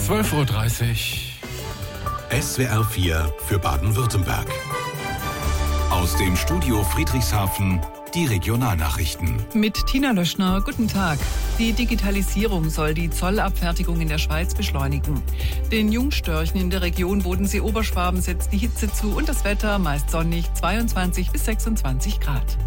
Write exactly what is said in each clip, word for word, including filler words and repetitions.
zwölf Uhr dreißig. S W R vier für Baden-Württemberg. Aus dem Studio Friedrichshafen die Regionalnachrichten. Mit Tina Löschner, guten Tag. Die Digitalisierung soll die Zollabfertigung in der Schweiz beschleunigen. Den Jungstörchen in der Region Bodensee-Oberschwaben setzt die Hitze zu und das Wetter meist sonnig, zweiundzwanzig bis sechsundzwanzig Grad.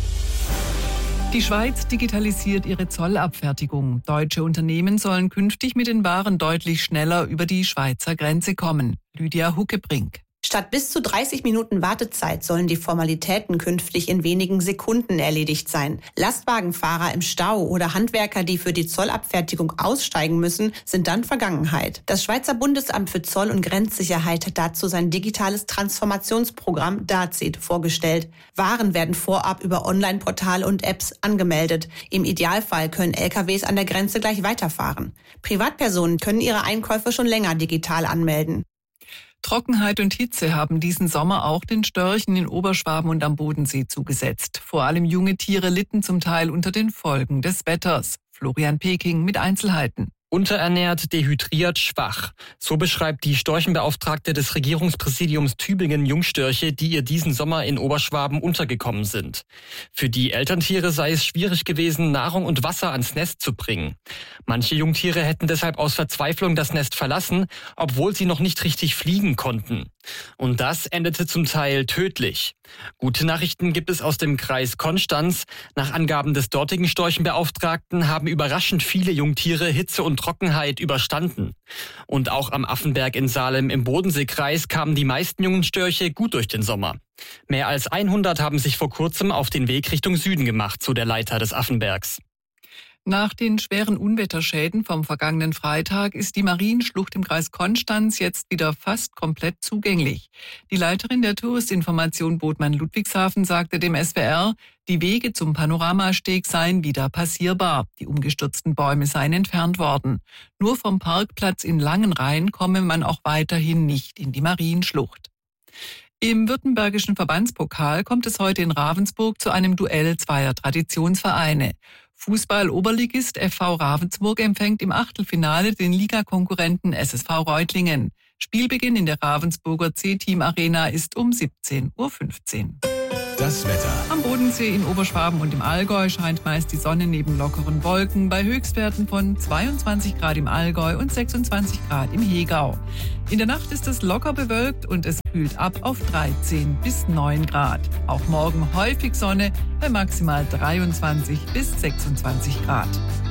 Die Schweiz digitalisiert ihre Zollabfertigung. Deutsche Unternehmen sollen künftig mit den Waren deutlich schneller über die Schweizer Grenze kommen. Lydia Huckebrink. Statt bis zu dreißig Minuten Wartezeit sollen die Formalitäten künftig in wenigen Sekunden erledigt sein. Lastwagenfahrer im Stau oder Handwerker, die für die Zollabfertigung aussteigen müssen, sind dann Vergangenheit. Das Schweizer Bundesamt für Zoll- und Grenzsicherheit hat dazu sein digitales Transformationsprogramm D A Z I D vorgestellt. Waren werden vorab über Online-Portale und Apps angemeldet. Im Idealfall können L K Ws an der Grenze gleich weiterfahren. Privatpersonen können ihre Einkäufe schon länger digital anmelden. Trockenheit und Hitze haben diesen Sommer auch den Störchen in Oberschwaben und am Bodensee zugesetzt. Vor allem junge Tiere litten zum Teil unter den Folgen des Wetters. Florian Peking mit Einzelheiten. Unterernährt, dehydriert, schwach. So beschreibt die Storchenbeauftragte des Regierungspräsidiums Tübingen Jungstörche, die ihr diesen Sommer in Oberschwaben untergekommen sind. Für die Elterntiere sei es schwierig gewesen, Nahrung und Wasser ans Nest zu bringen. Manche Jungtiere hätten deshalb aus Verzweiflung das Nest verlassen, obwohl sie noch nicht richtig fliegen konnten. Und das endete zum Teil tödlich. Gute Nachrichten gibt es aus dem Kreis Konstanz. Nach Angaben des dortigen Storchenbeauftragten haben überraschend viele Jungtiere Hitze und Trockenheit überstanden. Und auch am Affenberg in Salem im Bodenseekreis kamen die meisten jungen Störche gut durch den Sommer. Mehr als hundert haben sich vor kurzem auf den Weg Richtung Süden gemacht, so der Leiter des Affenbergs. Nach den schweren Unwetterschäden vom vergangenen Freitag ist die Marienschlucht im Kreis Konstanz jetzt wieder fast komplett zugänglich. Die Leiterin der Touristinformation Bodman-Ludwigshafen sagte dem S W R, die Wege zum Panoramasteg seien wieder passierbar. Die umgestürzten Bäume seien entfernt worden. Nur vom Parkplatz in Langenrhein komme man auch weiterhin nicht in die Marienschlucht. Im württembergischen Verbandspokal kommt es heute in Ravensburg zu einem Duell zweier Traditionsvereine. Fußball-Oberligist F V Ravensburg empfängt im Achtelfinale den Ligakonkurrenten S S V Reutlingen. Spielbeginn in der Ravensburger C-Team-Arena ist um siebzehn Uhr fünfzehn. Das Wetter. Am Bodensee in Oberschwaben und im Allgäu scheint meist die Sonne neben lockeren Wolken bei Höchstwerten von zweiundzwanzig Grad im Allgäu und sechsundzwanzig Grad im Hegau. In der Nacht ist es locker bewölkt und es kühlt ab auf dreizehn bis neun Grad. Auch morgen häufig Sonne bei maximal dreiundzwanzig bis sechsundzwanzig Grad.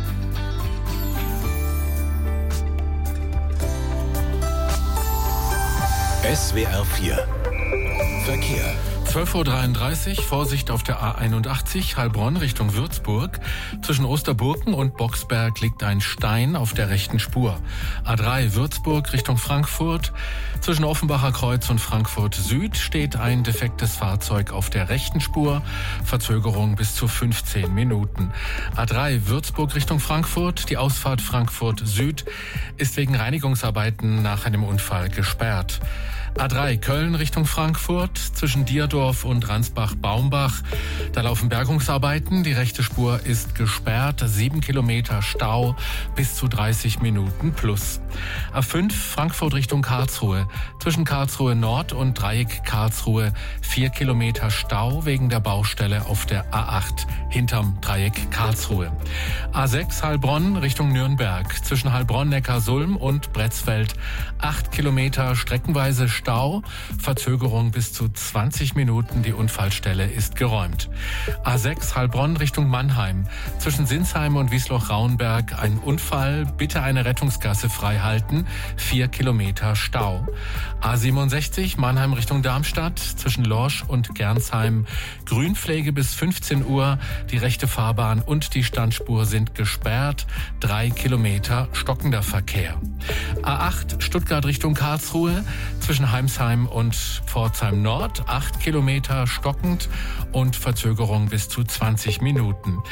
S W R vier Verkehr. zwölf Uhr dreiunddreißig, Vorsicht auf der A einundachtzig, Heilbronn Richtung Würzburg. Zwischen Osterburken und Boxberg liegt ein Stein auf der rechten Spur. A drei Würzburg Richtung Frankfurt. Zwischen Offenbacher Kreuz und Frankfurt Süd steht ein defektes Fahrzeug auf der rechten Spur. Verzögerung bis zu fünfzehn Minuten. A drei Würzburg Richtung Frankfurt. Die Ausfahrt Frankfurt Süd ist wegen Reinigungsarbeiten nach einem Unfall gesperrt. A drei Köln Richtung Frankfurt, zwischen Dierdorf und Ransbach-Baumbach. Da laufen Bergungsarbeiten, die rechte Spur ist gesperrt, sieben Kilometer Stau, bis zu dreißig Minuten plus. A fünf Frankfurt Richtung Karlsruhe, zwischen Karlsruhe Nord und Dreieck Karlsruhe, vier Kilometer Stau wegen der Baustelle auf der A acht hinterm Dreieck Karlsruhe. A sechs Heilbronn Richtung Nürnberg, zwischen Heilbronn-Neckarsulm und Bretzfeld, acht Kilometer streckenweise Stau, Verzögerung bis zu zwanzig Minuten, die Unfallstelle ist geräumt. A sechs Heilbronn Richtung Mannheim, zwischen Sinsheim und Wiesloch-Rauenberg ein Unfall, bitte eine Rettungsgasse frei halten, vier Kilometer Stau. A siebenundsechzig Mannheim Richtung Darmstadt, zwischen Lorsch und Gernsheim, Grünpflege bis fünfzehn Uhr, die rechte Fahrbahn und die Standspur sind gesperrt, drei Kilometer stockender Verkehr. A acht Stuttgart Richtung Karlsruhe, zwischen Heimsheim und Pforzheim Nord, acht Kilometer stockend und Verzögerung bis zu zwanzig Minuten.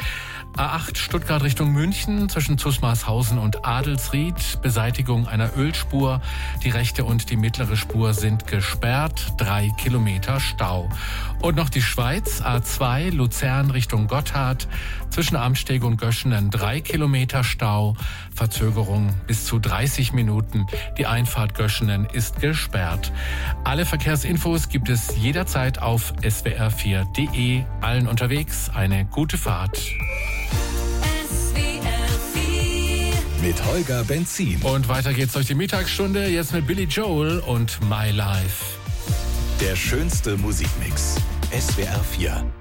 A acht Stuttgart Richtung München zwischen Zusmarshausen und Adelsried. Beseitigung einer Ölspur. Die rechte und die mittlere Spur sind gesperrt. Drei Kilometer Stau. Und noch die Schweiz. A zwei Luzern Richtung Gotthard. Zwischen Amsteg und Göschenen drei Kilometer Stau. Verzögerung bis zu dreißig Minuten. Die Einfahrt Göschenen ist gesperrt. Alle Verkehrsinfos gibt es jederzeit auf S W R vier punkt de. Allen unterwegs eine gute Fahrt. Mit Holger Benzin. Und weiter geht's durch die Mittagsstunde. Jetzt mit Billy Joel und My Life. Der schönste Musikmix. S W R vier.